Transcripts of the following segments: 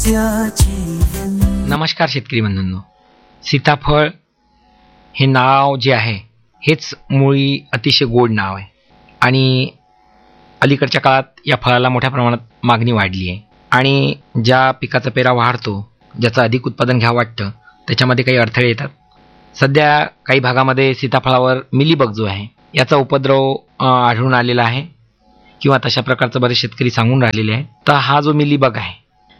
नमस्कार शेतकरी बंधूंनो, सीताफळ हे नाव जे आहे हेच मुळी अतिशय गोड नाव आहे आणि अलीकडच्या काळात या फळाला मोठ्या प्रमाणात मागणी वाढली आहे आणि ज्या पिकाचा पेरा वाढतो, ज्याचं अधिक उत्पादन घ्यावं वाटतं, त्याच्यामध्ये काही अडथळे येतात. सध्या काही भागामध्ये सीताफळावर मिलीबग जो आहे याचा उपद्रव आढळून आलेला आहे किंवा तशा प्रकारचं बरेच शेतकरी सांगून राहिलेले आहे. तर हा जो मिलीबग आहे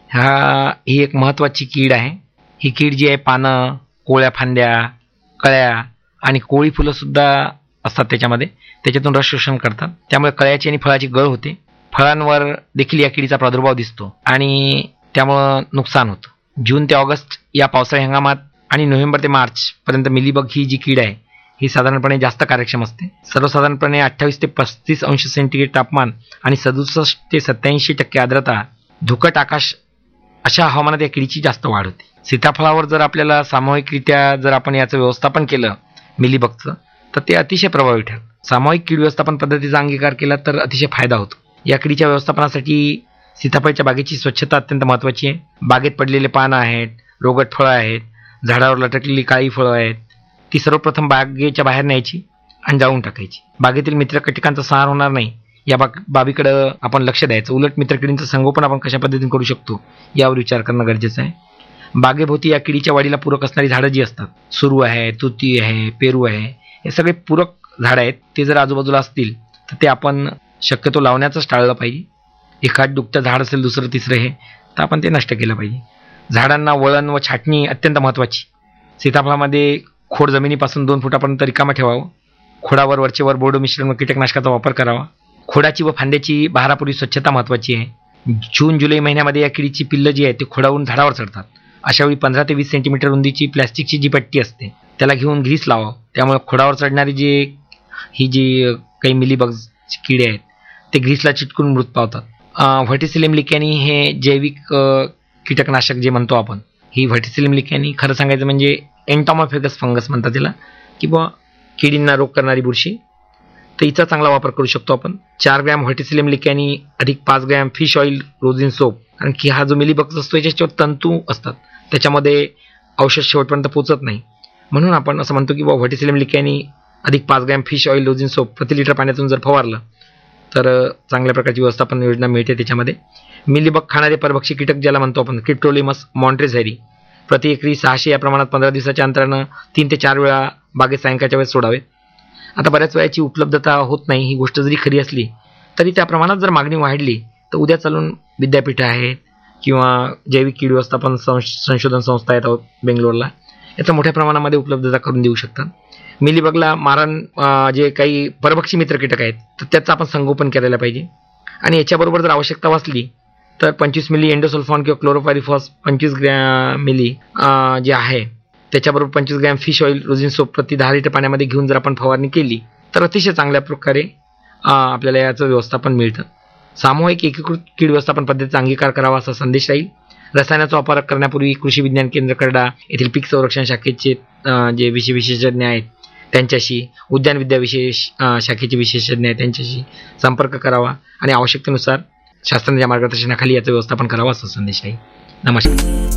ही एक महत्त्वाची कीड आहे. ही कीड जी आहे पानं, कोवळ्या फांद्या, कळ्या आणि कोळी फुलंसुद्धा असतात त्याच्यातून रस शोषण करतात. त्यामुळे कळ्याची आणि फळाची गळ होते. फळांवर देखील या किडीचा प्रादुर्भाव दिसतो आणि त्यामुळं नुकसान होतं. जून ते ऑगस्ट या पावसाळी हंगामात आणि नोव्हेंबर ते मार्च पर्यंत मिलीबग ही जी कीड आहे ही साधारणपणे जास्त कार्यक्षम असते. सर्वसाधारणपणे 28 ते 35 अंश सेंटीग्रेड तापमान आणि 67 ते 87% आर्द्रता, धुकट आकाश अशा हवामानात या किडीची जास्त वाढ होते. सीताफळावर जर आपल्याला सामूहिकरित्या जर आपण याचं व्यवस्थापन केलं मिलीबगचं, तर ते अतिशय प्रभावी ठरेल. सामूहिक कीड व्यवस्थापन पद्धतीचा अंगीकार केला तर अतिशय फायदा होतो. या किडीच्या व्यवस्थापनासाठी सीताफळाच्या बागेची स्वच्छता अत्यंत महत्त्वाची आहे. बागेत पडलेले पानं आहेत, रोगट फळं आहेत, झाडावर लटकलेली काळी फळं आहेत, ती सर्वप्रथम बागेच्या बाहेर न्यायची आणि जाळून टाकायची. बागेतील मित्रकीटकांचा संहार होणार नाही या बाबीकडं आपण लक्ष द्यायचं. उलट मित्रकिडींचं संगोपन आपण कशा पद्धतीने करू शकतो यावर विचार करणं गरजेचं आहे. बागेभोवती या किडीच्या वाढीला पूरक असणारी झाडं जी असतात, सुरू आहे, तुती आहे, पेरू आहे, हे सगळे पूरक झाडं आहेत. ते जर आजूबाजूला असतील तर ते आपण शक्यतो लावण्याचंच टाळलं पाहिजे. एखाद दुकटं झाड असेल, दुसरं तिसरं हे, तर आपण ते नष्ट केलं पाहिजे. झाडांना वळण व छाटणी अत्यंत महत्त्वाची. सीताफळामध्ये खोड जमिनीपासून 2 फुटापर्यंत रिकामं ठेवावं. खोडावर वरचेवर बोर्डो मिश्रण व कीटकनाशकाचा वापर करावा. खोडाची व फांद्याची बहारापूर्वी स्वच्छता महत्त्वाची आहे. जून जुलै महिन्यामध्ये या किडीची पिल्लं जी आहे ती खोडावरून झाडावर चढतात. अशावेळी 15 ते 20 सेंटीमीटर रुंदीची प्लॅस्टिकची जी पट्टी असते त्याला घेऊन ग्रीस लावावं. त्यामुळे खोडावर चढणारी ही जी काही मिलीबगची किडे आहेत ते ग्रीसला चिटकून मृत पावतात. व्हर्टिसिलियम लिकॅनी हे जैविक कीटकनाशक जे म्हणतो आपण, ही व्हर्टिसिलियम लिकॅनी खरं सांगायचं म्हणजे एन्टॉमॉफेगस फंगस म्हणतात त्याला, किंवा किडींना रोग करणारी बुरशी. तर हिचा चांगला वापर करू शकतो आपण. 4 ग्रॅम व्हर्टिसिलियम लिकॅनी अधिक 5 ग्रॅम फिश ऑइल रोझिन सोप. कारण की हा जो मिलीबग असतो याच्यावर तंतू असतात, त्याच्यामध्ये औषध शेवटपर्यंत पोचत नाही. म्हणून आपण असं म्हणतो की व्हर्टिसिलियम लिकॅनी अधिक 5 ग्रॅम फिश ऑइल रोझिन सोप प्रति लिटर पाण्यातून जर फवारलं तर चांगल्या प्रकारची व्यवस्थापन योजना मिळते. त्याच्यामध्ये मिलीबग खाणारे परभक्षी कीटक ज्याला म्हणतो आपण, क्रिप्टोलेमस मॉन्ट्रेझॅरी, प्रति एकरी 600 या प्रमाणात 15 दिवसाच्या अंतरानं 3 ते 4 वेळा बागेत सायंकाळच्या वेळेस सोडावे. आता बऱ्याच वेळाची उपलब्धता होत नाही, ही गोष्ट जरी खरी असली तरी त्या प्रमाणात जर मागणी वाढली तर उद्या चालून विद्यापीठं आहेत किंवा जैविक कीड व्यवस्थापन संशोधन संस्था आहेत बेंगलोरला, याचा मोठ्या प्रमाणामध्ये उपलब्धता करून देऊ शकतात. मिलीबगला मारण जे काही परभक्षी मित्र कीटक आहेत तर त्याचं आपण संगोपन करायला पाहिजे. आणि याच्याबरोबर जर आवश्यकता वाचली तर 25 मिली एंडोसल्फॉन किंवा क्लोरोपायरिफॉस 25 मिली जे आहे त्याच्याबरोबर 25 ग्रॅम फिश ऑइल रोझिन सोप प्रति 10 लिटर पाण्यामध्ये घेऊन जर आपण फवारणी केली तर अतिशय चांगल्या प्रकारे आपल्याला याचं व्यवस्थापन मिळतं. सामूहिक एकीकृत कीड व्यवस्थापन पद्धतीचा अंगीकार करावा असा संदेश राहील. रसायनाचा वापर करण्यापूर्वी कृषी विज्ञान केंद्र करडा येथील पीक संरक्षण शाखेचे जे विशेषज्ञ आहेत त्यांच्याशी, उद्यान विद्या विशेष शाखेचे विशेषज्ञ आहेत त्यांच्याशी संपर्क करावा आणि आवश्यकतेनुसार शास्त्रांच्या मार्गदर्शनाखाली याचं व्यवस्थापन करावं असा संदेश आहे. नमस्कार.